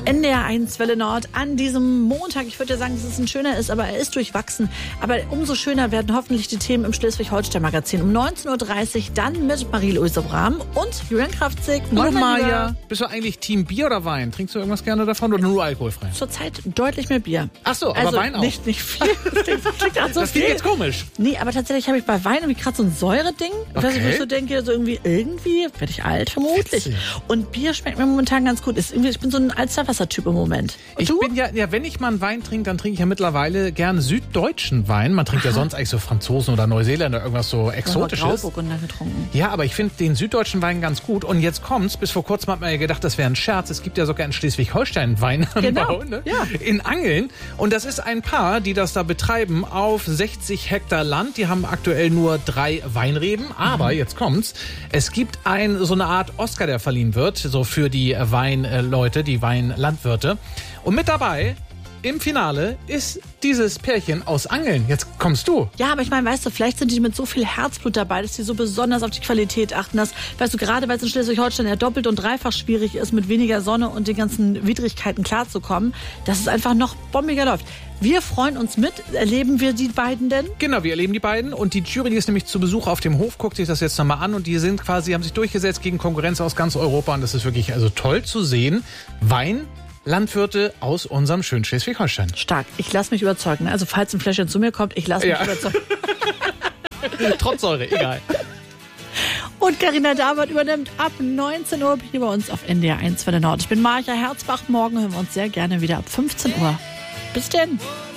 NDR 1 Welle Nord an diesem Montag. Ich würde ja sagen, dass es ein schöner ist, aber er ist durchwachsen. Aber umso schöner werden hoffentlich die Themen im Schleswig-Holstein-Magazin. Um 19.30 Uhr dann mit Marie-Louise Brahm und Julian Kraftzig. Hallo Maja. Bist du eigentlich Team Bier oder Wein? Trinkst du irgendwas gerne davon oder nur alkoholfrei? Zurzeit deutlich mehr Bier. Ach so, aber also Wein auch? Nicht viel. Das klingt jetzt komisch. Nee, aber tatsächlich habe ich bei Wein irgendwie gerade so ein Säureding. Okay. Wo ich so denke, so irgendwie werde ich alt, vermutlich. Witzig. Und Bier schmeckt mir momentan ganz gut. Ich bin so ein Alsterwasser-Typ im Moment. Und Ich bin ja, wenn ich mal einen Wein trinke, dann trinke ich ja mittlerweile gerne süddeutschen Wein. Man trinkt ja sonst eigentlich so Franzosen oder Neuseeländer, irgendwas so Exotisches. Grauburgunder getrunken. Ja, aber ich finde den süddeutschen Wein ganz gut. Und jetzt kommt's. Bis vor kurzem hat man ja gedacht, das wäre ein Scherz. Es gibt ja sogar in Schleswig-Holstein Weinanbau, Genau. ne? Ja. In Angeln. Und das ist ein Paar, die das da betreiben auf 60 Hektar Land. Die haben aktuell nur 3 Weinreben. Aber jetzt kommt's. Es gibt so eine Art Oscar, der verliehen wird, so für die Weinleute, die Weinlandwirte. Und mit dabei im Finale ist dieses Pärchen aus Angeln. Jetzt kommst du. Ja, aber ich meine, weißt du, vielleicht sind die mit so viel Herzblut dabei, dass die so besonders auf die Qualität achten. Dass, weißt du, gerade weil es in Schleswig-Holstein ja doppelt und dreifach schwierig ist, mit weniger Sonne und den ganzen Widrigkeiten klarzukommen, dass es einfach noch bombiger läuft. Wir freuen uns mit. Erleben wir die beiden denn? Genau, wir erleben die beiden und die Jury, die ist nämlich zu Besuch auf dem Hof, guckt sich das jetzt nochmal an und die haben sich durchgesetzt gegen Konkurrenz aus ganz Europa und das ist wirklich toll zu sehen. Weinlandwirte aus unserem schönen Schleswig-Holstein. Stark. Ich lasse mich überzeugen. Also falls ein Fläschchen zu mir kommt, ich lasse mich überzeugen. Trotz Säure, egal. Und Carina David übernimmt ab 19 Uhr hier bei uns auf NDR 1 Welle Nord. Ich bin Marja Herzbach. Morgen hören wir uns sehr gerne wieder ab 15 Uhr. Bis denn.